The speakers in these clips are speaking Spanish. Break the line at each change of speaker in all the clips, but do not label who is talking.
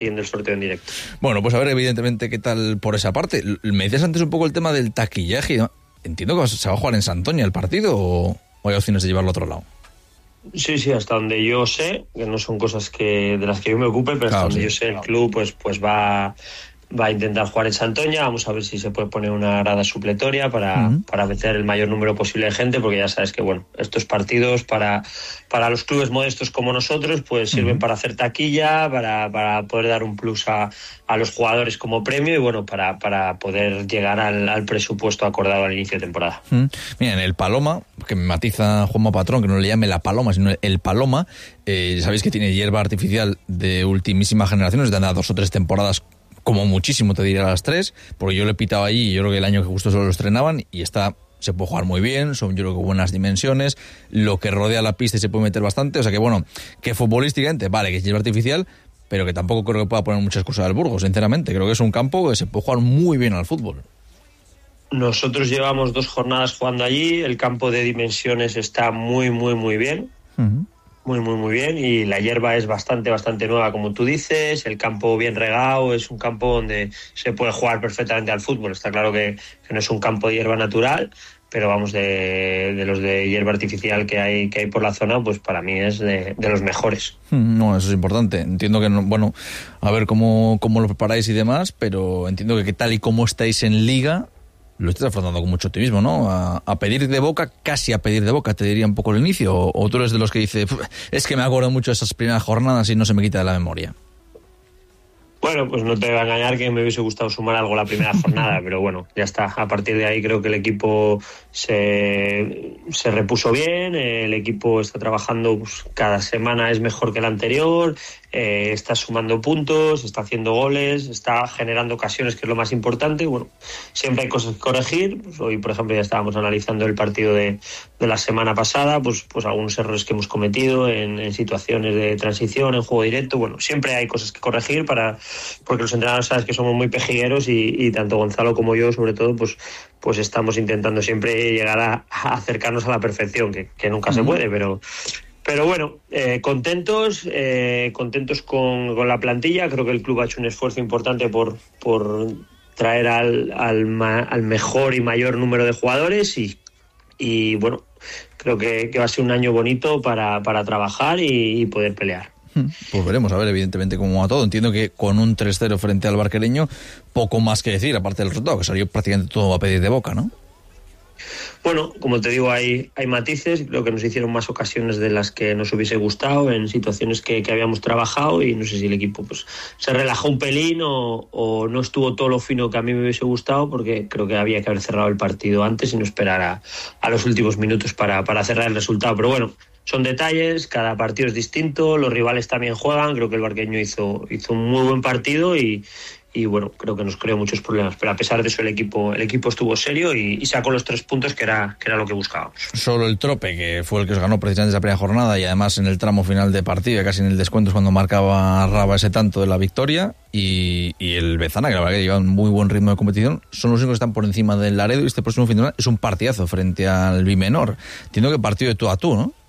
el sorteo en directo.
Bueno, pues a ver, evidentemente, qué tal por esa parte. Me decías antes un poco el tema del taquillaje, ¿no? Entiendo que se va a jugar en Santoña el partido, o hay opciones de llevarlo a otro lado.
Sí, hasta donde yo sé, que no son cosas de las que yo me ocupe, pero
claro,
hasta donde yo sé, el club pues va a intentar jugar en Santoña. Vamos a ver si se puede poner una grada supletoria para meter el mayor número posible de gente, porque ya sabes que bueno, estos partidos para los clubes modestos como nosotros pues sirven para hacer taquilla, para poder dar un plus a los jugadores como premio y bueno, para poder llegar al presupuesto acordado al inicio de temporada.
Mira, en el Paloma, que me matiza Juanma Patrón, que no le llame la Paloma, sino el Paloma, sabéis que tiene hierba artificial de ultimísima generación, os dan a 2 o 3 temporadas como muchísimo, te diría las 3, porque yo lo he pitado allí y yo creo que el año que justo solo lo estrenaban y se puede jugar muy bien, son yo creo que buenas dimensiones, lo que rodea la pista y se puede meter bastante, o sea que bueno, que futbolísticamente, vale, que es hierba artificial, pero que tampoco creo que pueda poner mucha excusa del Burgos, sinceramente, creo que es un campo que se puede jugar muy bien al fútbol.
Nosotros llevamos 2 jornadas jugando allí, el campo de dimensiones está muy bien. Muy bien, y la hierba es bastante nueva, como tú dices, el campo bien regado, es un campo donde se puede jugar perfectamente al fútbol. Está claro que no es un campo de hierba natural, pero vamos, de los de hierba artificial que hay por la zona, pues para mí es de los mejores.
No, eso es importante. Entiendo que, bueno, a ver cómo lo preparáis y demás, pero entiendo que tal y como estáis en Liga, lo estás afrontando con mucho optimismo, ¿no? A pedir de boca, casi a pedir de boca, te diría un poco el inicio, o tú eres de los que dice, es que me acuerdo mucho de esas primeras jornadas y no se me quita de la memoria.
Bueno, pues no te voy a engañar que me hubiese gustado sumar algo la primera jornada, pero bueno, ya está. A partir de ahí creo que el equipo se repuso bien, el equipo está trabajando, pues, cada semana es mejor que el anterior, está sumando puntos, está haciendo goles, está generando ocasiones, que es lo más importante. Bueno, siempre hay cosas que corregir. Pues hoy, por ejemplo, ya estábamos analizando el partido de la semana pasada, pues algunos errores que hemos cometido en situaciones de transición, en juego directo. Bueno, siempre hay cosas que corregir porque los entrenadores sabes que somos muy pejigueros y tanto Gonzalo como yo, sobre todo, pues estamos intentando siempre llegar a acercarnos a la perfección, que nunca se puede, pero bueno, contentos con la plantilla. Creo que el club ha hecho un esfuerzo importante por traer al mejor y mayor número de jugadores y bueno, creo que va a ser un año bonito para trabajar y poder pelear.
Pues veremos, a ver, evidentemente cómo va todo. Entiendo que con un 3-0 frente al Barquereño, poco más que decir, aparte del resultado, que salió prácticamente todo a pedir de boca, ¿no?
Bueno, como te digo, hay matices. Creo que nos hicieron más ocasiones de las que nos hubiese gustado en situaciones que habíamos trabajado, y no sé si el equipo pues se relajó un pelín o no estuvo todo lo fino que a mí me hubiese gustado, porque creo que había que haber cerrado el partido antes y no esperar a los últimos minutos para cerrar el resultado. Pero bueno, son detalles, cada partido es distinto, los rivales también juegan. Creo que el Barqueño hizo un muy buen partido y bueno, creo que nos creó muchos problemas, pero a pesar de eso el equipo estuvo serio y sacó los 3 puntos que era lo que buscábamos.
Solo el Trope, que fue el que os ganó precisamente esa primera jornada, y además en el tramo final de partido, casi en el descuento es cuando marcaba Raba ese tanto de la victoria, y el Bezana, que la verdad que lleva un muy buen ritmo de competición, son los únicos que están por encima del Laredo, y este próximo fin de semana es un partidazo frente al Bimenor. Entiendo que partido de tú a tú, ¿no?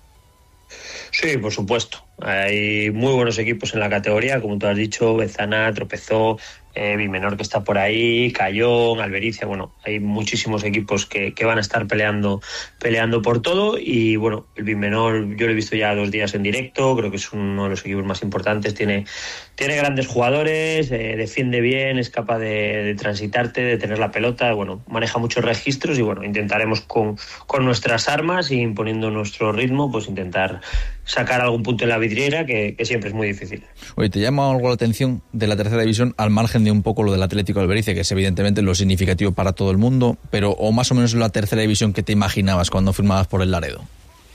Sí, por supuesto. Hay muy buenos equipos en la categoría, como tú has dicho, Bezana, Tropezó, Bimenor, que está por ahí, Cayón, Albericia. Bueno, hay muchísimos equipos que van a estar peleando por todo. Y bueno, el Bimenor yo lo he visto ya 2 días en directo, creo que es uno de los equipos más importantes, tiene grandes jugadores, defiende bien, es capaz de transitarte, de tener la pelota, bueno, maneja muchos registros y bueno, intentaremos con nuestras armas y imponiendo nuestro ritmo, pues intentar sacar algún punto en la vidriera, que siempre es muy difícil.
Oye, ¿te llama algo la atención de la tercera división, al margen de un poco lo del Atlético de Albericia, que es evidentemente lo significativo para todo el mundo, pero o más o menos la tercera división que te imaginabas cuando firmabas por el Laredo?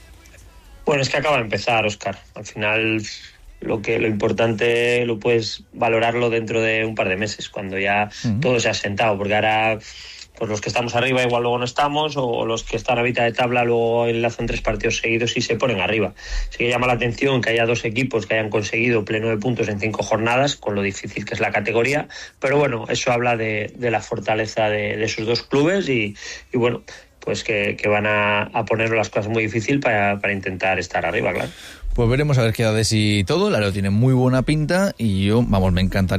Bueno, es que acaba de empezar, Óscar. Al final lo importante lo puedes valorarlo dentro de un par de meses, cuando ya todo se ha sentado, porque ahora pues los que estamos arriba igual luego no estamos, o los que están a mitad de tabla luego enlazan 3 partidos seguidos y se ponen arriba. Sí que llama la atención que haya 2 equipos que hayan conseguido pleno de puntos en 5 jornadas, con lo difícil que es la categoría, pero bueno, eso habla de la fortaleza de esos 2 clubes y bueno, pues que van a poner las cosas muy difícil para intentar estar arriba, claro.
Pues veremos a ver qué da de sí todo. El Areo tiene muy buena pinta y yo, vamos, me encantaría